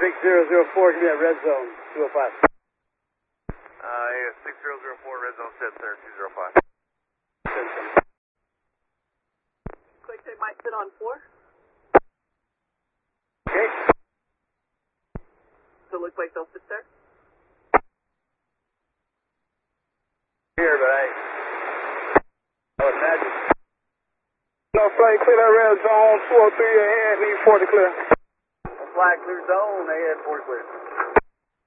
6004, give me that red zone, 205. Yeah, 6004, red zone set, sir, 205. Looks like they might sit on 4. Okay. So it looks like they'll sit there. Here, but I would imagine. No flight, clear that red zone, 203 ahead, need 40 clear. Flag clear zone, they had 40 clear.